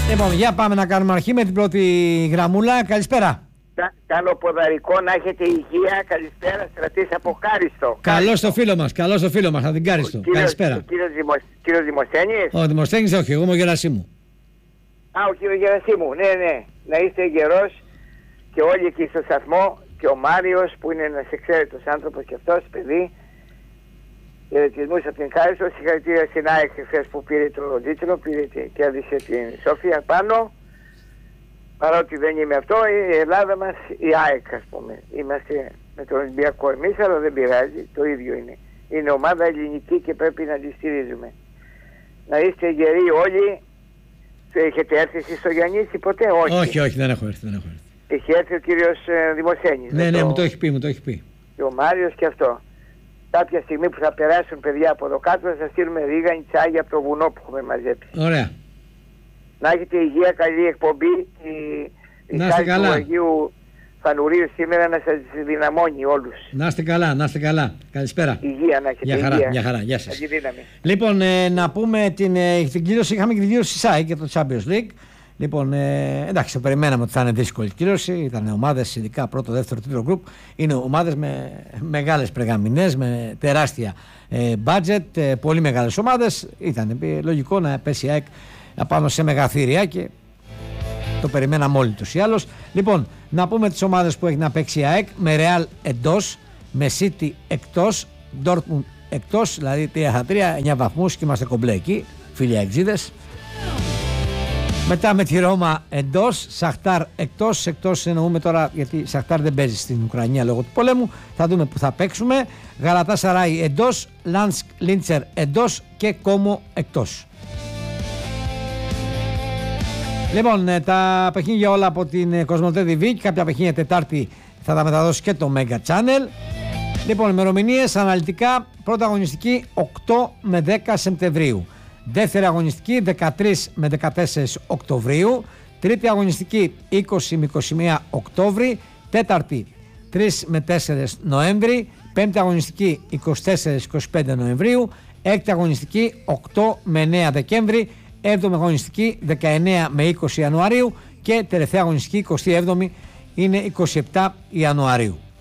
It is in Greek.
Λοιπόν, για πάμε να κάνουμε αρχή με την πρώτη γραμμούλα. Καλησπέρα. Κάνω ποδαρικό, να έχετε υγεία. Καλησπέρα, Στρατής από Κάριστο. Καλώς το φίλο μας, από την Κάριστο. Καλησπέρα. Ο κύριος Δημοσθένης. Ο Δημοσθένης όχι, εγώ είμαι ο Γερασίμου. Ο κύριος Γερασίμου, ναι. Να είστε γερός και όλοι εκεί στο σταθμό. Και ο Μάριος που είναι ένας εξαίρετος άνθρωπος και αυτός, παιδί. Χαιρετισμούς από την Κάριστο. Συγχαρητήρια στην ΑΕΚ χθες που πήρε το τίτλο, κέρδισε την Σόφια πάνω. Παρότι δεν είμαι αυτό, η Ελλάδα μας, η ΑΕΚ ας πούμε. Είμαστε με τον Ολυμπιακό εμείς, αλλά δεν πειράζει, το ίδιο είναι. Είναι ομάδα ελληνική και πρέπει να τη στηρίζουμε. Να είστε γεροί όλοι. Έχετε έρθει εσείς στο Γιαννίτσι ποτέ? Όχι, δεν έχω έρθει. Έχει έρθει ο κύριος Δημοσθένης. Ναι, μου το έχει πει. Και ο Μάριος και αυτό. Κάποια στιγμή που θα περάσουν παιδιά από εδώ κάτω θα σας στείλουμε ρίγανη τσάγια από το βουνό που έχουμε μαζέψει. Ωραία. Να έχετε υγεία, καλή εκπομπή. Η χάρη του Αγίου Φανουρίου σήμερα να σας δυναμώνει όλους. Να είστε καλά. Καλησπέρα. Υγεία να έχετε. Μια χαρά. Γεια σας. Λοιπόν, να πούμε την κλήρωση. Είχαμε και την κλήρωση ΣΑΙ και το Champions League. Λοιπόν, εντάξει, το περιμέναμε ότι θα είναι δύσκολη κλήρωση. Ήταν ομάδες, ειδικά πρώτο, δεύτερο, τρίτο γκρουπ. Είναι ομάδες με μεγάλες πρεγαμηνές, με τεράστια budget, πολύ μεγάλες ομάδες. Ήταν λογικό να πέσει η ΑΕΚ απάνω σε μεγαθύρια και το περιμέναμε όλοι τους ή άλλως. Λοιπόν, να πούμε τις ομάδες που έχει να παίξει η ΑΕΚ: με Real εντός, με City εκτός, Dortmund εκτός, δηλαδή 3-3, 9 βαθμούς και είμαστε κομπλέ εκεί, φίλοι αεξίδες. Μετά με τη Ρώμα εντός, Σαχτάρ εκτός εννοούμε τώρα γιατί Σαχτάρ δεν παίζει στην Ουκρανία λόγω του πολέμου, θα δούμε που θα παίξουμε. Γαλατάσαράι εντός, Λάνσκ Λίντσερ εντός και Κόμο εκτός. Λοιπόν, τα παιχνίδια όλα από την Κοσμοτέ TV και κάποια παιχνίδια Τετάρτη θα τα μεταδώσει και το Mega Channel. Λοιπόν, ημερομηνίες αναλυτικά: πρώτη αγωνιστική 8 με 10 Σεπτεμβρίου. Δεύτερη αγωνιστική 13 με 14 Οκτωβρίου. Τρίτη αγωνιστική 20 με 21 Οκτώβρη. Τέταρτη 3 με 4 Νοέμβρη. Πέμπτη αγωνιστική 24-25 Νοεμβρίου. Έκτη αγωνιστική 8 με 9 Δεκέμβρη. Έβδομη αγωνιστική 19 με 20 Ιανουαρίου. Και τελευταία αγωνιστική 27η είναι 27 Ιανουαρίου.